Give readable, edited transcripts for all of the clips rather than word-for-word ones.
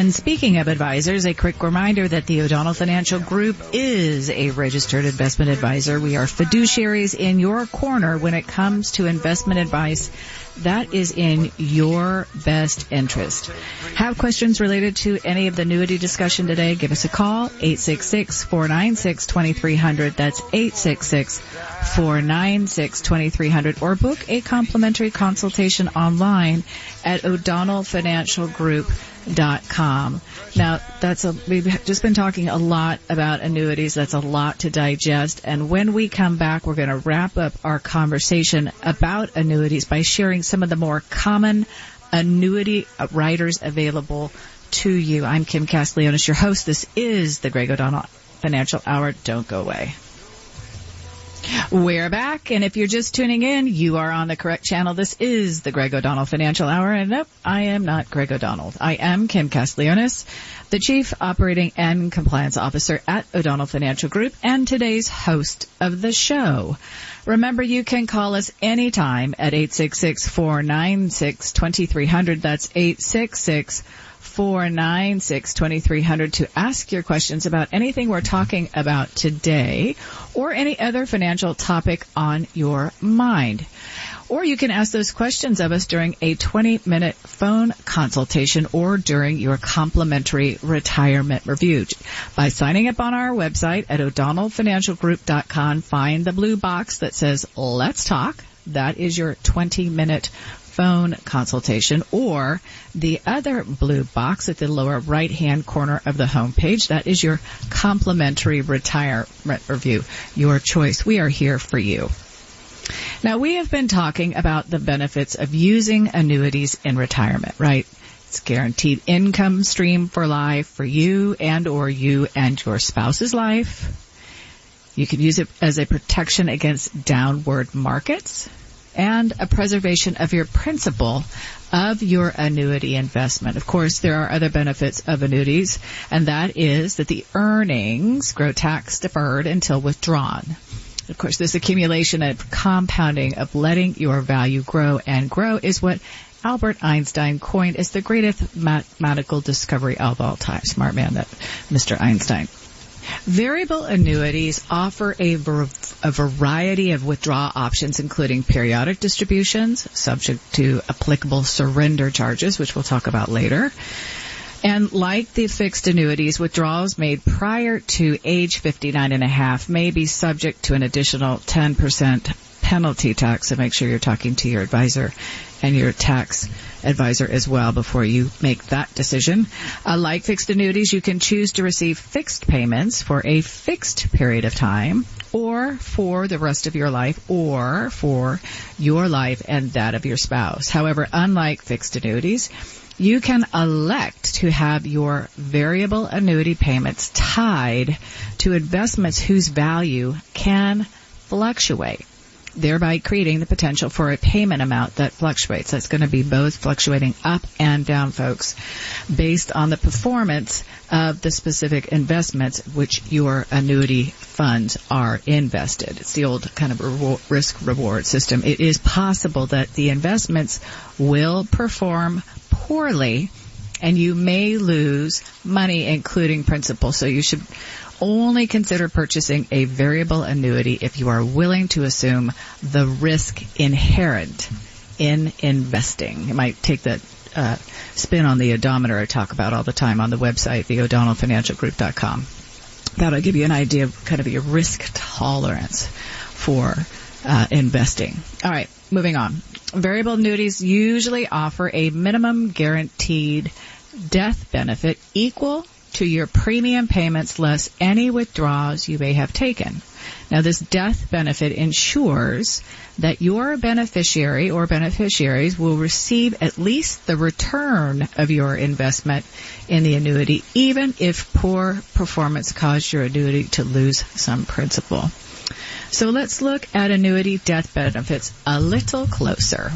And speaking of advisors, a quick reminder that the O'Donnell Financial Group is a registered investment advisor. We are fiduciaries in your corner when it comes to investment advice that is in your best interest. Have questions related to any of the annuity discussion today? Give us a call, 866-496-2300. That's 866-496-2300. Or book a complimentary consultation online at o'donnellfinancialgroup.com. Now, we've just been talking a lot about annuities. That's a lot to digest. And when we come back, we're going to wrap up our conversation about annuities by sharing some of the more common annuity riders available to you. I'm Kim Castellanos, your host. This is the Greg O'Donnell Financial Hour. Don't go away. We're back, and if you're just tuning in, you are on the correct channel. This is the Greg O'Donnell Financial Hour, and nope, I am not Greg O'Donnell. I am Kim Castellanos, the Chief Operating and Compliance Officer at O'Donnell Financial Group, and today's host of the show. Remember, you can call us anytime at 866-496-2300. That's 866-496-2300 to ask your questions about anything we're talking about today or any other financial topic on your mind. Or you can ask those questions of us during a 20-minute phone consultation or during your complimentary retirement review. By signing up on our website at o'donnellfinancialgroup.com, find the blue box that says Let's Talk. That is your 20-minute phone consultation, or the other blue box at the lower right-hand corner of the homepage. That is your complimentary retirement review. Your choice. We are here for you. Now, we have been talking about the benefits of using annuities in retirement, right? It's guaranteed income stream for life for you and your spouse's life. You can use it as a protection against downward markets and a preservation of your principal of your annuity investment. Of course, there are other benefits of annuities, and that is that the earnings grow tax deferred until withdrawn. Of course, this accumulation and compounding of letting your value grow and grow is what Albert Einstein coined as the greatest mathematical discovery of all time. Smart man, that Mr. Einstein. Variable annuities offer a variety of withdrawal options, including periodic distributions, subject to applicable surrender charges, which we'll talk about later. And like the fixed annuities, withdrawals made prior to age 59 and a half may be subject to an additional 10% penalty tax. So make sure you're talking to your advisor and your tax advisor as well before you make that decision. Like fixed annuities, you can choose to receive fixed payments for a fixed period of time, or for the rest of your life, or for your life and that of your spouse. However, unlike fixed annuities, you can elect to have your variable annuity payments tied to investments whose value can fluctuate, thereby creating the potential for a payment amount that fluctuates. That's going to be both fluctuating up and down, folks, based on the performance of the specific investments which your annuity funds are invested. It's the old kind of risk-reward system. It is possible that the investments will perform poorly, and you may lose money, including principal. So you should only consider purchasing a variable annuity if you are willing to assume the risk inherent in investing. You might take that spin on the odometer I talk about all the time on the website, the o'donnellfinancialgroup.com. That'll give you an idea of kind of your risk tolerance for investing. All right, moving on. Variable annuities usually offer a minimum guaranteed death benefit equal to your premium payments less any withdrawals you may have taken. Now, this death benefit ensures that your beneficiary or beneficiaries will receive at least the return of your investment in the annuity, even if poor performance caused your annuity to lose some principal. So let's look at annuity death benefits a little closer.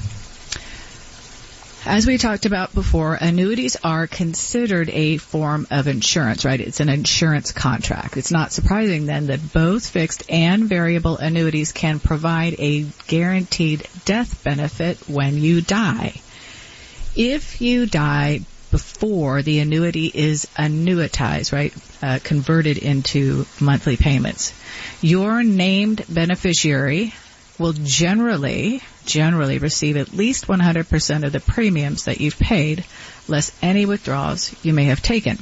As we talked about before, annuities are considered a form of insurance, right? It's an insurance contract. It's not surprising then that both fixed and variable annuities can provide a guaranteed death benefit when you die. If you die before the annuity is annuitized, right? Converted into monthly payments. Your named beneficiary will generally receive at least 100% of the premiums that you've paid, less any withdrawals you may have taken.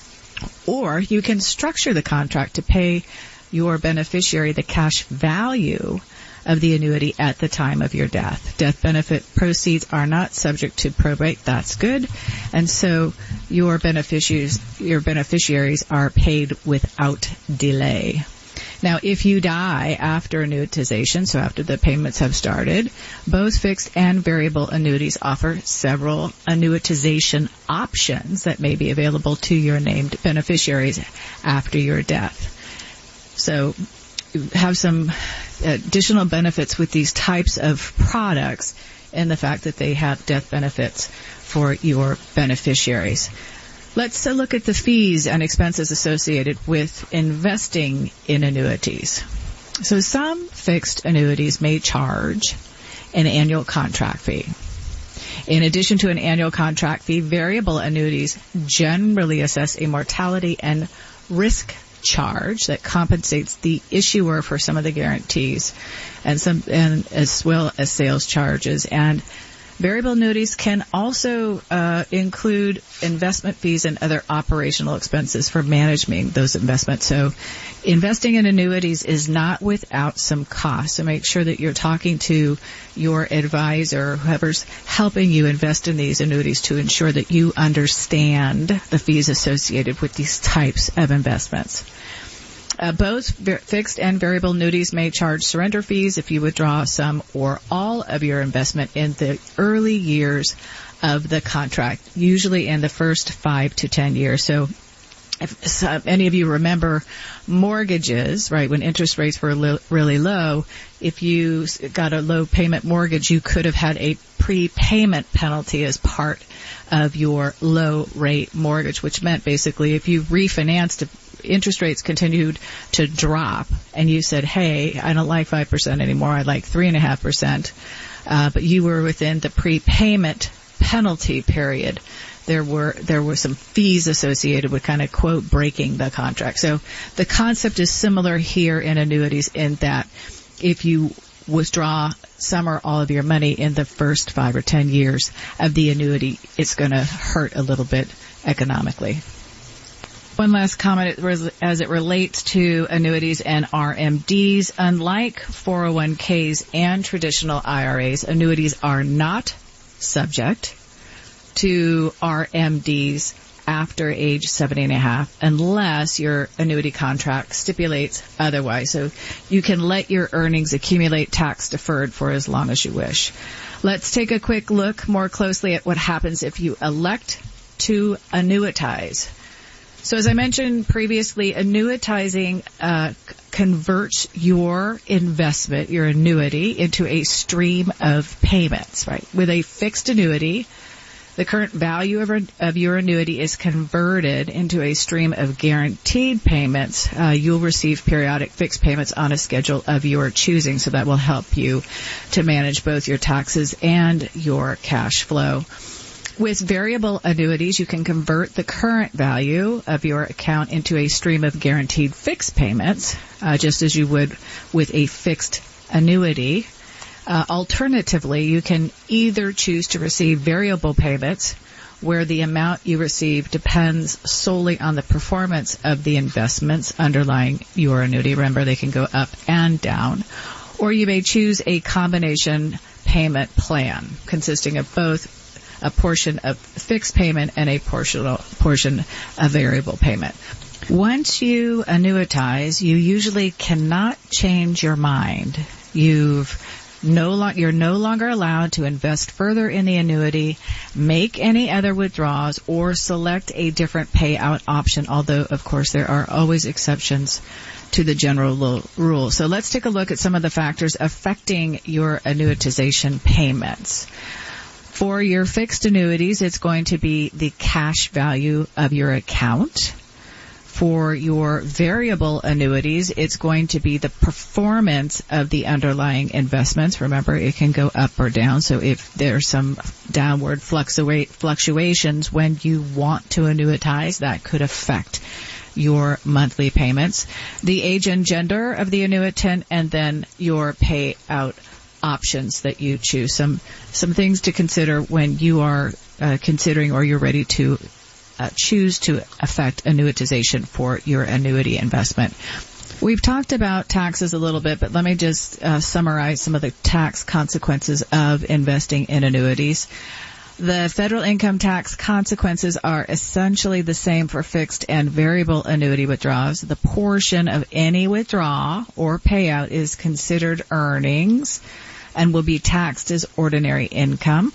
Or you can structure the contract to pay your beneficiary the cash value of the annuity at the time of your death. Death benefit proceeds are not subject to probate. That's good. And so your beneficiaries are paid without delay. Now, if you die after annuitization, so after the payments have started, both fixed and variable annuities offer several annuitization options that may be available to your named beneficiaries after your death. So you have some additional benefits with these types of products and the fact that they have death benefits for your beneficiaries. Let's look at the fees and expenses associated with investing in annuities. So some fixed annuities may charge an annual contract fee. In addition to an annual contract fee, variable annuities generally assess a mortality and risk charge that compensates the issuer for some of the guarantees and as well as sales charges. And variable annuities can also include investment fees and other operational expenses for managing those investments. So investing in annuities is not without some cost. So make sure that you're talking to your advisor, whoever's helping you invest in these annuities, to ensure that you understand the fees associated with these types of investments. Both fixed and variable annuities may charge surrender fees if you withdraw some or all of your investment in the early years of the contract, usually in the first 5 to 10 years. So if any of you remember mortgages, right, when interest rates were really low, if you got a low payment mortgage, you could have had a prepayment penalty as part of your low rate mortgage, which meant basically if you refinanced, interest rates continued to drop and you said, hey, I don't like 5% anymore, I like 3.5%, but you were within the prepayment penalty period, there were some fees associated with kind of, quote, breaking the contract. So the concept is similar here in annuities in that if you withdraw some or all of your money in the first 5 or 10 years of the annuity, it's going to hurt a little bit economically. One last comment as it relates to annuities and RMDs. Unlike 401ks and traditional IRAs, annuities are not subject to RMDs after age 70.5 unless your annuity contract stipulates otherwise. So you can let your earnings accumulate tax deferred for as long as you wish. Let's take a quick look more closely at what happens if you elect to annuitize. So as I mentioned previously, annuitizing converts your investment, your annuity, into a stream of payments, right? With a fixed annuity, the current value of your annuity is converted into a stream of guaranteed payments. You'll receive periodic fixed payments on a schedule of your choosing, so that will help you to manage both your taxes and your cash flow. With variable annuities, you can convert the current value of your account into a stream of guaranteed fixed payments, just as you would with a fixed annuity. Alternatively, you can either choose to receive variable payments, where the amount you receive depends solely on the performance of the investments underlying your annuity. Remember, they can go up and down. Or you may choose a combination payment plan consisting of both a portion of fixed payment and a portion of variable payment. Once you annuitize, you usually cannot change your mind. You're no longer allowed to invest further in the annuity, make any other withdrawals, or select a different payout option, although, of course, there are always exceptions to the general rule. So let's take a look at some of the factors affecting your annuitization payments. For your fixed annuities, it's going to be the cash value of your account. For your variable annuities, it's going to be the performance of the underlying investments. Remember, it can go up or down. So if there's some downward fluctuations when you want to annuitize, that could affect your monthly payments. The age and gender of the annuitant, and then your payout options that you choose. Some things to consider when you are considering or you're ready to choose to affect annuitization for your annuity investment. We've talked about taxes a little bit, but let me just summarize some of the tax consequences of investing in annuities. The federal income tax consequences are essentially the same for fixed and variable annuity withdrawals. The portion of any withdrawal or payout is considered earnings and will be taxed as ordinary income.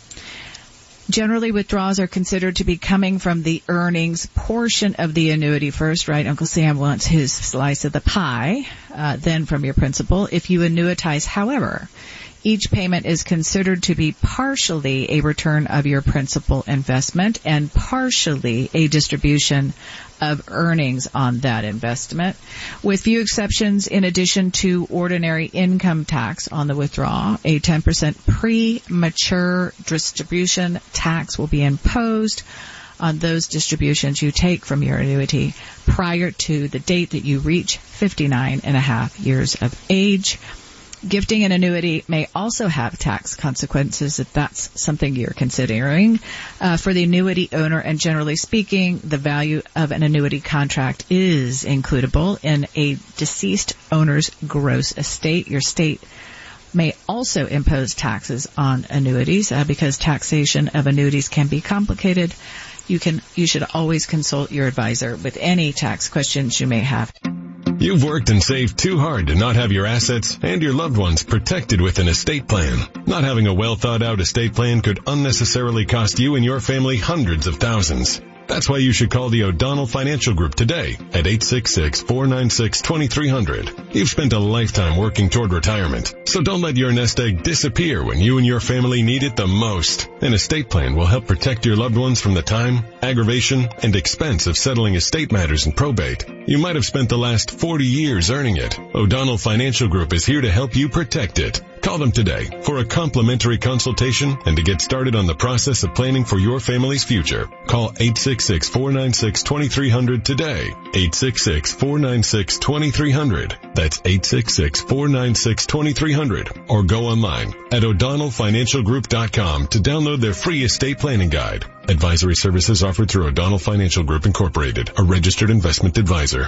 Generally, withdrawals are considered to be coming from the earnings portion of the annuity first, right? Uncle Sam wants his slice of the pie, then from your principal. If you annuitize, however, each payment is considered to be partially a return of your principal investment and partially a distribution of earnings on that investment. With few exceptions, in addition to ordinary income tax on the withdrawal, a 10% premature distribution tax will be imposed on those distributions you take from your annuity prior to the date that you reach 59 and a half years of age. Gifting an annuity may also have tax consequences if that's something you're considering. For the annuity owner, and generally speaking, the value of an annuity contract is includable in a deceased owner's gross estate. Your state may also impose taxes on annuities because taxation of annuities can be complicated. You should always consult your advisor with any tax questions you may have. You've worked and saved too hard to not have your assets and your loved ones protected with an estate plan. Not having a well-thought-out estate plan could unnecessarily cost you and your family hundreds of thousands. That's why you should call the O'Donnell Financial Group today at 866-496-2300. You've spent a lifetime working toward retirement, so don't let your nest egg disappear when you and your family need it the most. An estate plan will help protect your loved ones from the time, aggravation, and expense of settling estate matters and probate. You might have spent the last 40 years earning it. O'Donnell Financial Group is here to help you protect it. Call them today for a complimentary consultation and to get started on the process of planning for your family's future. Call 866-496-2300 today. 866-496-2300. That's 866-496-2300. Or go online at o'donnellfinancialgroup.com to download their free estate planning guide. Advisory services offered through O'Donnell Financial Group Incorporated, a registered investment advisor.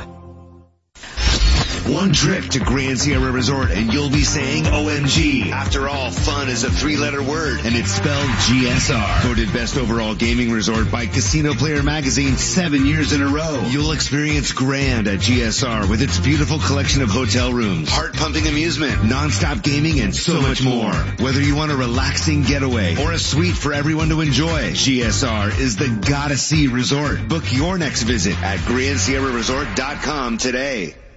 One trip to Grand Sierra Resort and you'll be saying OMG. After all, fun is a 3-letter word and it's spelled GSR. Voted best overall gaming resort by Casino Player Magazine 7 years in a row. You'll experience grand at GSR with its beautiful collection of hotel rooms, heart-pumping amusement, non-stop gaming, and so much more. Whether you want a relaxing getaway or a suite for everyone to enjoy, GSR is the gotta-see resort. Book your next visit at GrandSierraResort.com today.